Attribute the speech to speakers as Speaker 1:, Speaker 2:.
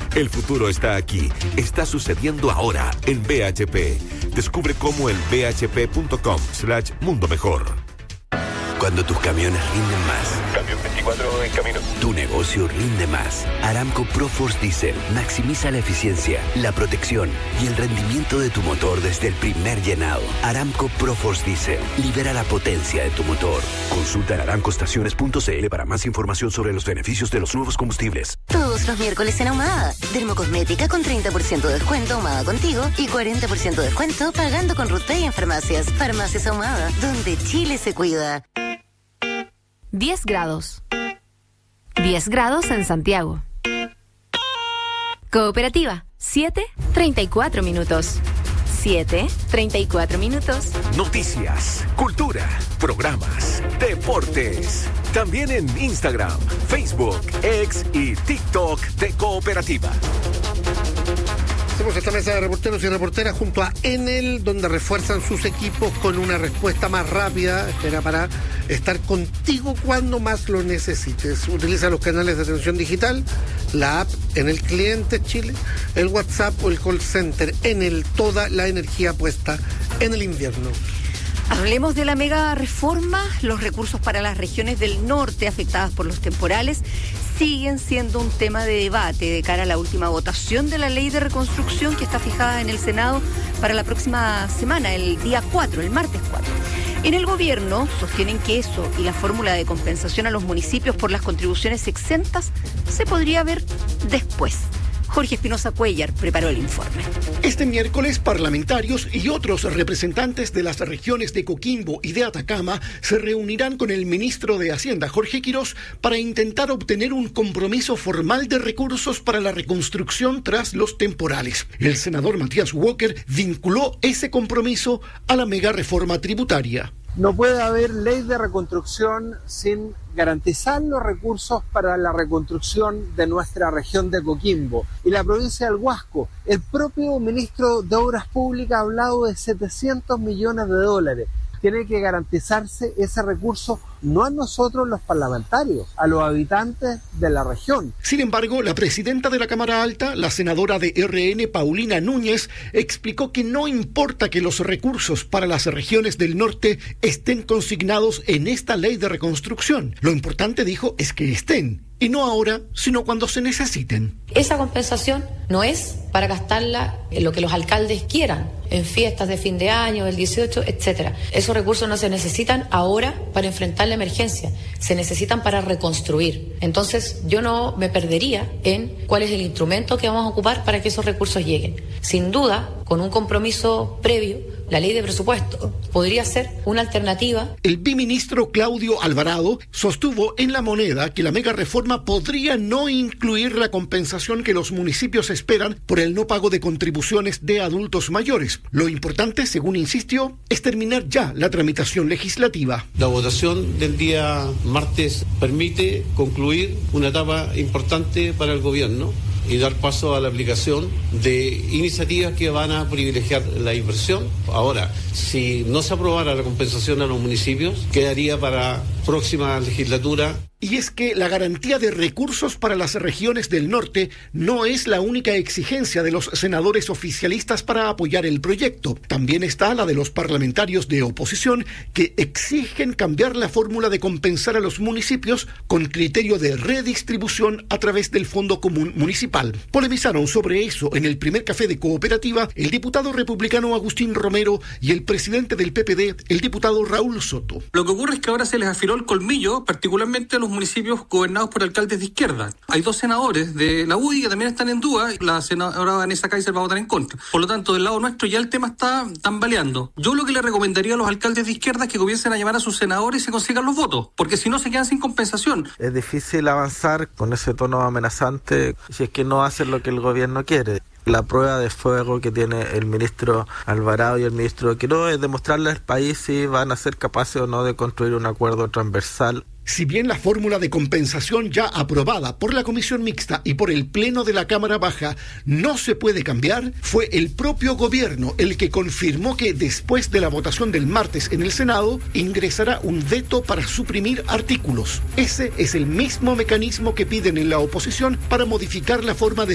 Speaker 1: El futuro está aquí. Está sucediendo ahora en BHP. Descubre cómo en bhp.com/mundo mejor.
Speaker 2: Cuando tus camiones rinden más.
Speaker 3: Camión 24 en camino.
Speaker 2: Tu negocio rinde más. Aramco ProForce Diesel maximiza la eficiencia, la protección y el rendimiento de tu motor desde el primer llenado. Aramco ProForce Diesel libera la potencia de tu motor. Consulta en aramcoestaciones.cl para más información sobre los beneficios de los nuevos combustibles.
Speaker 4: Todos los miércoles en Ahumada. Dermocosmética con 30% de descuento Ahumada Contigo y 40% de descuento pagando con RutPay en farmacias. Farmacias Ahumada, donde Chile se cuida.
Speaker 5: 10 grados. 10 grados en Santiago. Cooperativa, 7:34 minutos. 7:34 minutos.
Speaker 1: Noticias, cultura, programas, deportes. También en Instagram, Facebook, X y TikTok de Cooperativa.
Speaker 6: Hacemos esta mesa de reporteros y reporteras junto a Enel, donde refuerzan sus equipos con una respuesta más rápida. Era para estar contigo cuando más lo necesites. Utiliza los canales de atención digital, la app en el cliente Chile, el WhatsApp o el call center. Enel, toda la energía puesta en el invierno.
Speaker 7: Hablemos de la mega reforma. Los recursos para las regiones del norte afectadas por los temporales siguen siendo un tema de debate de cara a la última votación de la ley de reconstrucción que está fijada en el Senado para la próxima semana, el día 4, el martes 4. En el gobierno sostienen que eso y la fórmula de compensación a los municipios por las contribuciones exentas se podría ver después. Jorge Espinosa Cuellar preparó el informe.
Speaker 8: Este miércoles, parlamentarios y otros representantes de las regiones de Coquimbo y de Atacama se reunirán con el ministro de Hacienda, Jorge Quirós, para intentar obtener un compromiso formal de recursos para la reconstrucción tras los temporales. El senador Matías Walker vinculó ese compromiso a la mega reforma tributaria.
Speaker 9: No puede haber ley de reconstrucción sin garantizar los recursos para la reconstrucción de nuestra región de Coquimbo y la provincia del Huasco. El propio ministro de Obras Públicas ha hablado de 700 millones de dólares. Tiene que garantizarse ese recurso no a nosotros los parlamentarios, a los habitantes de la región.
Speaker 8: Sin embargo, la presidenta de la Cámara Alta, la senadora de RN, Paulina Núñez, explicó que no importa que los recursos para las regiones del norte estén consignados en esta ley de reconstrucción. Lo importante, dijo, es que estén, y no ahora, sino cuando se necesiten.
Speaker 10: Esa compensación no es para gastarla en lo que los alcaldes quieran, en fiestas de fin de año, el 18, etcétera. Esos recursos no se necesitan ahora para enfrentar la emergencia, se necesitan para reconstruir. Entonces, yo no me perdería en cuál es el instrumento que vamos a ocupar para que esos recursos lleguen. Sin duda, con un compromiso previo, la ley de presupuesto podría ser una alternativa.
Speaker 8: El biministro Claudio Alvarado sostuvo en La Moneda que la mega reforma podría no incluir la compensación que los municipios esperan por el no pago de contribuciones de adultos mayores. Lo importante, según insistió, es terminar ya la tramitación legislativa.
Speaker 11: La votación del día martes permite concluir una etapa importante para el gobierno y dar paso a la aplicación de iniciativas que van a privilegiar la inversión. Ahora, si no se aprobara la compensación a los municipios, quedaría para próxima legislatura.
Speaker 8: Y es que la garantía de recursos para las regiones del norte no es la única exigencia de los senadores oficialistas para apoyar el proyecto. También está la de los parlamentarios de oposición que exigen cambiar la fórmula de compensar a los municipios con criterio de redistribución a través del Fondo Común Municipal. Polemizaron sobre eso en el primer café de Cooperativa el diputado republicano Agustín Romero y el presidente del PPD, el diputado Raúl Soto.
Speaker 12: Lo que ocurre es que ahora se les afiló el colmillo, particularmente a los municipios gobernados por alcaldes de izquierda. Hay 2 senadores de la UDI que también están en duda, y la senadora Vanessa Kaiser va a votar en contra. Por lo tanto, del lado nuestro ya el tema está tambaleando. Yo lo que le recomendaría a los alcaldes de izquierda es que comiencen a llamar a sus senadores y se consigan los votos, porque si no se quedan sin compensación.
Speaker 13: Es difícil avanzar con ese tono amenazante si es que no hacen lo que el gobierno quiere. La prueba de fuego que tiene el ministro Alvarado y el ministro Quirós es demostrarle al país si van a ser capaces o no de construir un acuerdo transversal.
Speaker 8: Si bien la fórmula de compensación ya aprobada por la Comisión Mixta y por el Pleno de la Cámara Baja no se puede cambiar, fue el propio gobierno el que confirmó que después de la votación del martes en el Senado ingresará un veto para suprimir artículos. Ese es el mismo mecanismo que piden en la oposición para modificar la forma de